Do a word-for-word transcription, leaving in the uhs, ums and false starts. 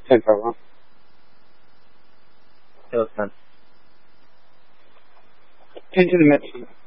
ten problem. It was done. Into the mid.